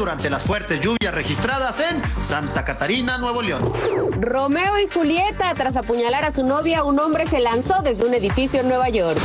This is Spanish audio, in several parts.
durante las fuertes lluvias registradas en Santa Catarina, Nuevo León. Romeo y Julieta, tras apuñalar a su novia, un hombre se lanzó desde un edificio en Nueva York.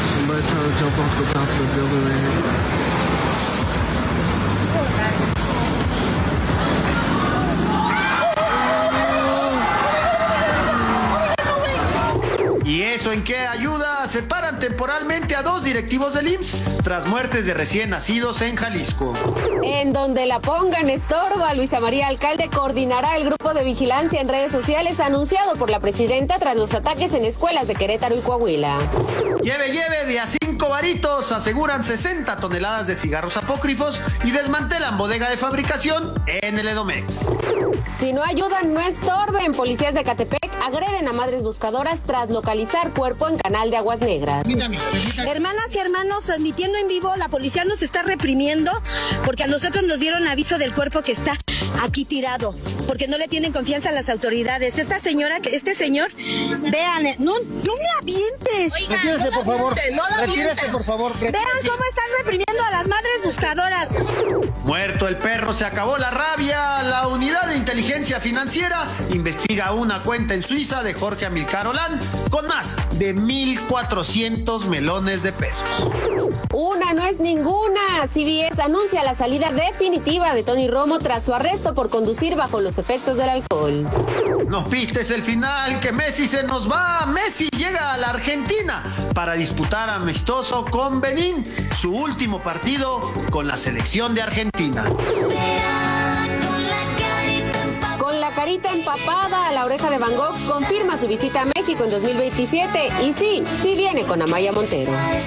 ¿Y eso en qué ayuda? Separan temporalmente a 2 directivos del IMSS tras muertes de recién nacidos en Jalisco. En donde la pongan estorba, Luisa María Alcalde coordinará el grupo de vigilancia en redes sociales anunciado por la presidenta tras los ataques en escuelas de Querétaro y Coahuila. Lleve de a 5 varitos, aseguran 60 toneladas de cigarros apócrifos y desmantelan bodega de fabricación en el Edomex. Si no ayudan, no estorben. Policías de Catepec agreden a madres buscadoras tras localizar cuerpo en Canal de Aguas Negras. Hermanas y hermanos, transmitiendo en vivo, la policía nos está reprimiendo porque a nosotros nos dieron aviso del cuerpo que está aquí tirado, porque no le tienen confianza a las autoridades. Esta señora, este señor, vean, no me avientes. Retírese, por favor. Retírese, por favor. Vean cómo están reprimiendo a las madres buscadoras. Muerto el perro, se acabó la rabia. La unidad de inteligencia financiera investiga una cuenta en Suiza de Jorge Amilcar Olán con más de 1,400 melones de pesos. Una no es ninguna. CBS anuncia la salida definitiva de Tony Romo tras su arresto por conducir bajo los efectos del alcohol. No pites el final, que Messi se nos va. Messi llega a la Argentina para disputar amistoso con Benín, su último partido con la selección de Argentina. Con la carita empapada, la oreja de Van Gogh confirma su visita a México en 2027 y sí viene con Amaya Montero.